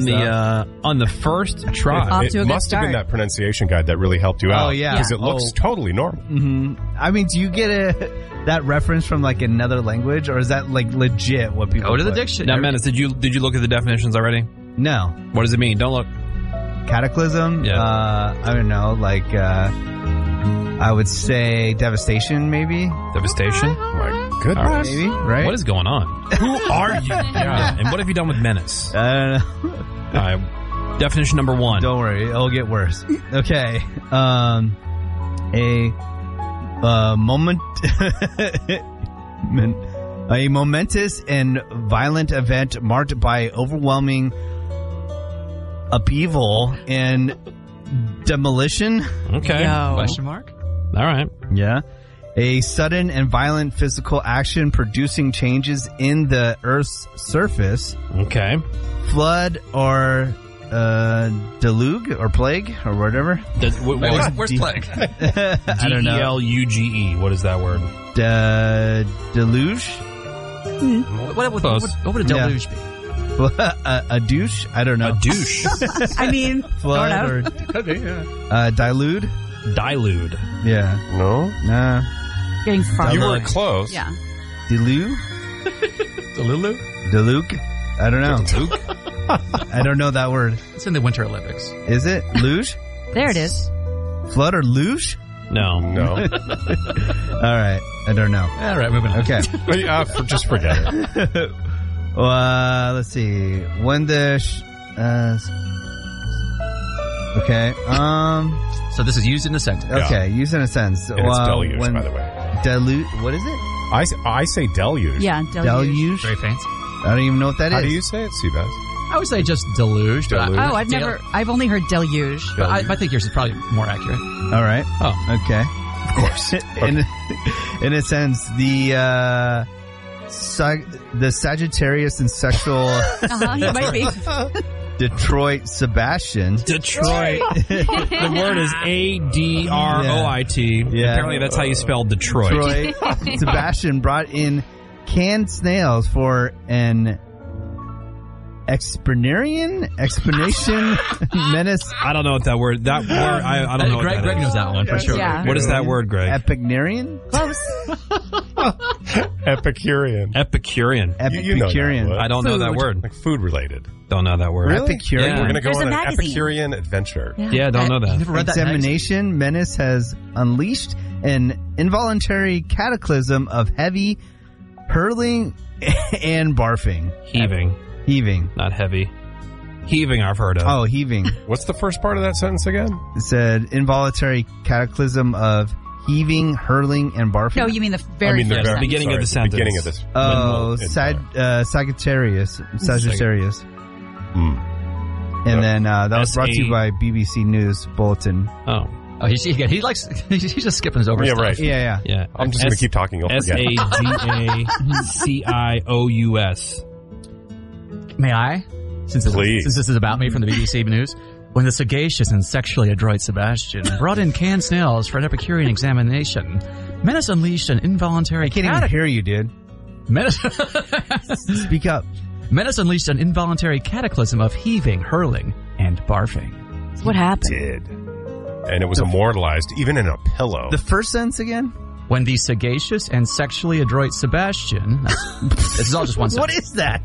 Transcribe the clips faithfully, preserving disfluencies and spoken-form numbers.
the stuff. uh, on the first try. Off It to a good must have been start. that pronunciation guide that really helped you out. Oh, yeah. Because it Yeah. looks Oh. totally normal. hmm I mean, do you get a that reference from like another language, or is that like legit what people Go to the put? Now, dictionary. Menace, did you did you look at the definitions already? No. What does it mean? Don't look. Cataclysm? Yeah. Uh, I don't know, like, uh, I would say devastation, maybe? Devastation. Oh my goodness. All right. Maybe, right? What is going on? Who are you? Yeah. And what have you done with Menace? I don't know. All right. Definition number one. Don't worry, it'll get worse. Okay. Um, a uh, moment, men- a momentous and violent event marked by overwhelming upheaval and demolition. Okay. Yo. Question mark? All right. Yeah. A sudden and violent physical action producing changes in the Earth's surface, Okay. flood or uh, deluge or plague or whatever. The, wh- Wait, what where's, is where's plague? I don't D E know. L U G E. What is that word? De- deluge? what, what, what, Close. what, what would a Yeah. deluge be? a, a douche? I don't know. A douche. I mean, Flood sort of. or Could be, yeah. uh, dilute? Dilute. Yeah. No? Nah. Getting far. You were Dilute. close. Yeah. Delu? Delulu? Deluge? I don't know. I don't know that word. It's in the Winter Olympics. Is it luge? There it is. Flood or luge? No. No. All right. I don't know. All right, moving on. Okay. But, uh, for, just forget it. Well, uh, let's see. When the sh- uh, okay. Um. So this is used in a sentence. Okay. Use in a sentence. And it's Well, deluge, when by the way. Dilute. What is it? I, s- I say deluge. Yeah, deluge. Deluge. Very fancy. I don't even know what that is. How do you say it, Seabass? I would say just deluge. But Deluge. I, Oh, I've Del- never, I've only heard deluge. But I, I think yours is probably more accurate. All right. Oh. Okay. Of course. in, in a sense, the uh, Sag- the Sagittarius and sexual Uh-huh, you might be. Detroit Sebastian. Detroit. The word is A D R O I T. Yeah. Apparently that's how you spell Detroit. Detroit Sebastian brought in canned snails for an explanation explanation menace I don't know what that word. That word. I, I don't know. Greg, what that Greg is. knows that one for sure. Yeah. What is that word, Greg? Epicnarian Close. Epicurean. Epicurean. You- you know that Epicurean. word. I don't know that Food. word. Like food related. Don't know that word. Really? Epicurean. Yeah. We're going to go There's on a an magazine. Epicurean adventure. Yeah, don't know that. Never read that magazine. Examination menace has unleashed an involuntary cataclysm of heavy hurling and barfing. Heaving, Heaving. not heavy. Heaving, I've heard of. Oh, heaving. What's the first part of that sentence again? It said involuntary cataclysm of heaving, hurling, and barfing. No, you mean the very I mean, the first very, sentence. beginning of the sorry, sentence. beginning of this. Oh, When- Sag, uh, Sagittarius. Sagittarius. Hmm. And then uh, that was S brought to A you by B B C News Bulletin. Oh, Oh, he's, he, he likes, he's just skipping his over Yeah, stuff. right. Yeah, yeah. yeah. I'm just going to S- keep talking. You'll S forget. A G A C I O U S. May I? Since this, Please. since this is about me from the B B C News. When the sagacious and sexually adroit Sebastian brought in canned snails for an Epicurean examination, Menace unleashed an involuntary I can't even catac- hear you, dude. Menace, Speak up. Menace unleashed an involuntary cataclysm of heaving, hurling, and barfing. What happened? Did. And it was immortalized even in a pillow. The first sentence again? When the sagacious and sexually adroit Sebastian... This is all just one What sentence. is that?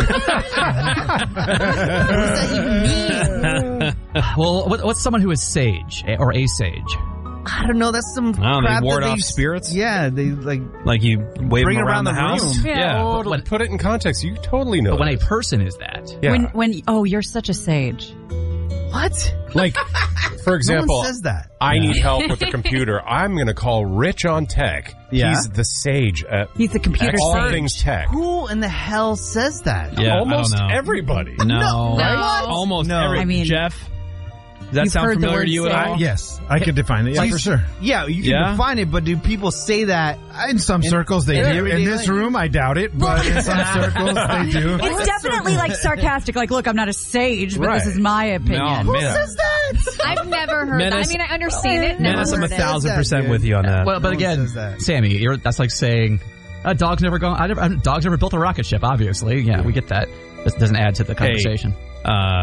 Well, what, what's someone who is sage eh, or a sage? I don't know. That's some Oh, they crap ward that off spirits? Yeah, they like Like you wave Bring them it around, around the, the house? room. Yeah. But when, Put it in context. You totally know but when a this. person is that, Yeah. When, when, oh, you're such a sage. what? like, for No example, one says that. I need help with the computer. I'm going to call Rich on tech. Yeah. He's the sage at He's the computer all sage. things tech. Who in the hell says that? Yeah, Almost I don't know. everybody. No, No. right? Almost No. every. I mean- Jeff, does that You've sound heard the familiar word to you at sage. all? Yes, I could define it. Yeah, Like- for sure. Yeah, you can Yeah? define it, but do people say that? In some circles, they in do. everyday In this life? room, I doubt it, but in some circles, they do. It's definitely like sarcastic. Like, look, I'm not a sage, but Right. this is my opinion. No, man. says that? I've never heard Menace- that. I mean, I understand it. Never Menace, I'm a heard it. thousand that, percent dude. with you on that. well, but No one again, says that. Sammy, you're, that's like saying a dog's never gone. I never, a dog's never built a rocket ship. Obviously, yeah, we get that. This doesn't add to the conversation. Uh,